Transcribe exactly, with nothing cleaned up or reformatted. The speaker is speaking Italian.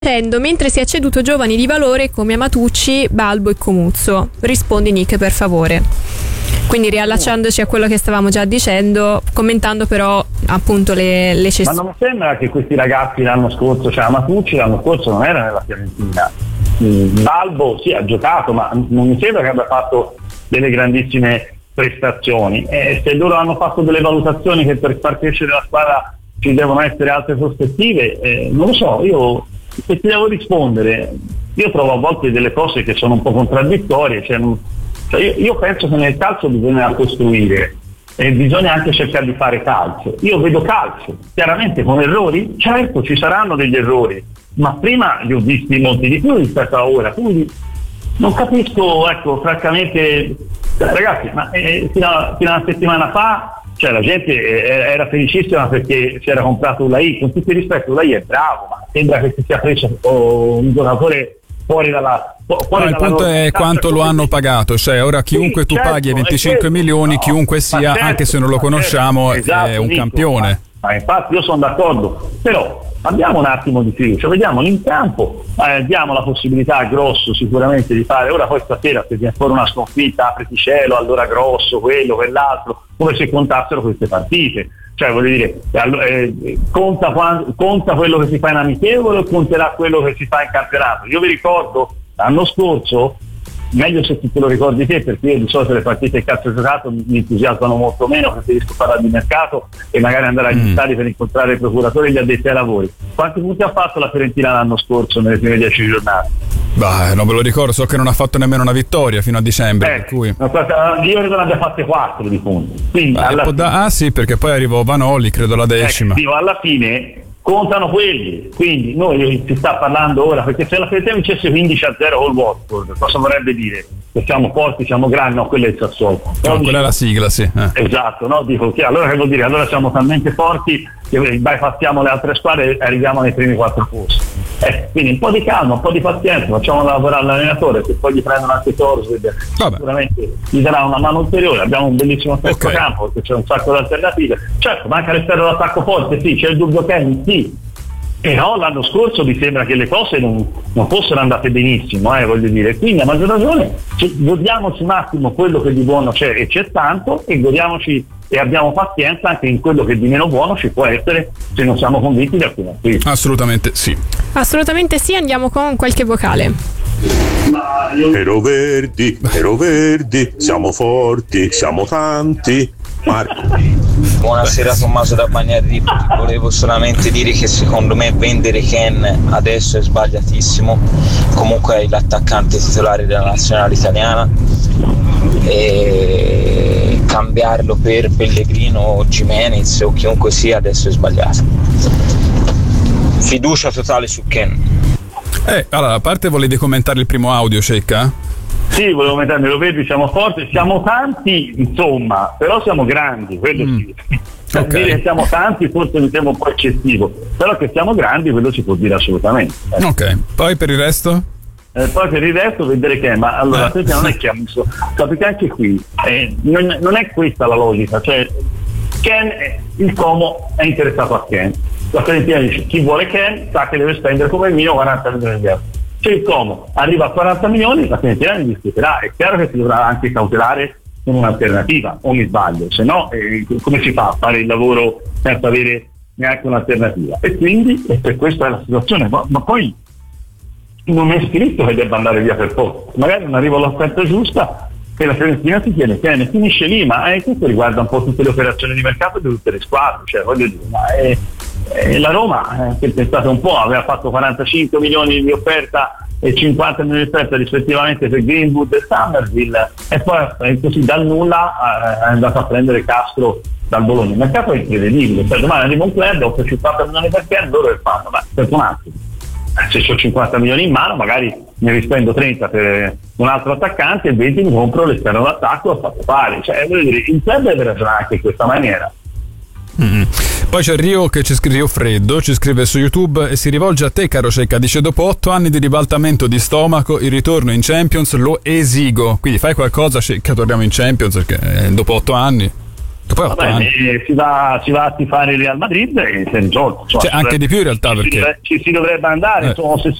mentre si è ceduto giovani di valore come Amatucci, Balbo e Comuzzo. Rispondi Nick, per favore. Quindi riallacciandoci a quello che stavamo già dicendo, commentando però appunto le, le cessioni. Ma non mi sembra che questi ragazzi l'anno scorso, cioè Amatucci l'anno scorso non era nella Fiorentina. Balbo sì, ha giocato, ma non mi sembra che abbia fatto delle grandissime prestazioni. E se loro hanno fatto delle valutazioni che per far crescere la squadra ci devono essere altre prospettive, eh, non lo so, io se ti devo rispondere, io trovo a volte delle cose che sono un po' contraddittorie, cioè, cioè io, io penso che nel calcio bisogna costruire e bisogna anche cercare di fare calcio. Io vedo calcio, chiaramente con errori, certo ci saranno degli errori, ma prima li ho visti molti di più rispetto a ora, quindi non capisco, ecco, francamente, ragazzi, ma eh, fino, a, fino a una settimana fa, cioè la gente eh, era felicissima perché si era comprato Ulai, con tutto il rispetto Ulai è bravo, ma sembra che si sia preso oh, un giocatore fuori dalla... Fuori no, il punto è quanto lo hanno pagato, cioè ora chiunque sì, tu certo, paghi venticinque milioni, no, chiunque sia, certo, anche se non lo conosciamo, certo, esatto, è un dico, campione. Ma, ma infatti io sono d'accordo, però abbiamo un attimo di fiducia, vediamolo in campo, eh, diamo la possibilità a Grosso sicuramente di fare, ora poi stasera se viene fuori una sconfitta, apriti cielo, allora Grosso, quello, quell'altro, come se contassero queste partite. Cioè voglio dire, eh, conta, quando, conta quello che si fa in amichevole o conterà quello che si fa in campionato? Io vi ricordo l'anno scorso, meglio se ti te lo ricordi te, perché io di solito le partite che calcio giocato mi entusiasmano molto meno, preferisco parlare di mercato e magari andare agli mm. stadi per incontrare i procuratori e gli addetti ai lavori. Quanti punti ha fatto la Fiorentina l'anno scorso nelle prime dieci giornate? Bah, non ve lo ricordo, so che non ha fatto nemmeno una vittoria fino a dicembre, eh, per cui... io credo ne abbia fatte quattro di punti. Quindi Beh, alla da... fine... Ah sì, perché poi arrivò Vanoli, credo la decima. Eh, alla fine contano quelli, quindi noi si sta parlando ora, perché se la Fiorentina vincesse quindici a zero col Watford, cosa vorrebbe dire? Che siamo forti, siamo grandi? No, quello è il Sassuolo. No, quella è la sigla, sì. Eh. Esatto, no? Dico che allora che vuol dire? Allora siamo talmente forti che bypassiamo le altre squadre e arriviamo nei primi quattro posti. Eh, quindi un po' di calma, un po' di pazienza, facciamo lavorare l'allenatore, se poi gli prendono anche Torsved sicuramente gli darà una mano ulteriore. Abbiamo un bellissimo centrocampo, okay, perché c'è un sacco di alternative. Certo, manca l'esterno d'attacco forte, sì, c'è il dubbio Kenny, sì, però l'anno scorso mi sembra che le cose non, non fossero andate benissimo, eh, voglio dire, quindi a maggior ragione godiamoci un attimo quello che di buono c'è, e c'è tanto, e godiamoci e abbiamo pazienza anche in quello che di meno buono ci può essere se non siamo convinti di alcune acquisti. Assolutamente sì. Assolutamente sì, andiamo con qualche vocale. Ero verdi, ero verdi, siamo forti, siamo tanti. Marco. Buonasera Tommaso da Bagnarri, volevo solamente dire che secondo me vendere Ken adesso è sbagliatissimo, comunque è l'attaccante titolare della nazionale italiana, e cambiarlo per Pellegrino o Gimenez o chiunque sia adesso è sbagliato. Fiducia totale su Ken. Eh, allora, a parte volevi commentare il primo audio, Cecca? Sì, volevo mettermi, lo vedi, siamo forti, siamo tanti, insomma, però siamo grandi, quello mm. sì. Per okay. dire che siamo tanti forse mi sembra un po' eccessivo, però che siamo grandi quello si può dire assolutamente. Eh. Ok, poi per il resto? Eh, poi per il resto vedere che, ma allora eh. non è che ha messo, capite anche qui, eh, non, non è questa la logica, cioè Ken, è, il Como è interessato a Ken, la Fiorentina dice chi vuole Ken sa che deve spendere come il mio quaranta milioni di euro. Se il Como arriva a quaranta milioni, la Fiorentina ne discuterà. È chiaro che si dovrà anche cautelare con un'alternativa, o mi sbaglio, se no eh, come si fa a fare il lavoro senza avere neanche un'alternativa? E quindi e per questa è la situazione, ma, ma poi non è scritto che debba andare via per poco, magari non arriva all'offerta giusta e la Fiorentina si tiene bene, finisce lì, ma eh, questo riguarda un po' tutte le operazioni di mercato di tutte le squadre, cioè voglio dire, ma è, Eh, la Roma, eh, che pensate un po', aveva fatto quarantacinque milioni di offerta e cinquanta milioni di offerta rispettivamente per Greenwood e Summerville, e poi eh, così dal nulla eh, è andato a prendere Castro dal Bologna. Il mercato è incredibile, cioè domani arriva un club, offre cinquanta milioni per Ken, loro che fanno? Ma per un attimo, se ho cinquanta milioni in mano magari ne rispendo trenta per un altro attaccante e venti mi compro l'esterno d'attacco e ho fatto fare, cioè voglio dire, il club deve ragionare anche in questa maniera. Mm-hmm. Poi c'è Rio che ci scrive, Rio Freddo ci scrive su YouTube e si rivolge a te, caro Cecca, dice: dopo otto anni di ribaltamento di stomaco il ritorno in Champions lo esigo, quindi fai qualcosa, Cecca, torniamo in Champions, perché eh, dopo otto anni Poi Vabbè, eh, si, va, si va a tifare il Real Madrid e si è risolto. Cioè, anche di più in realtà, ci perché si, dovrebbe, ci si dovrebbe andare, eh. sono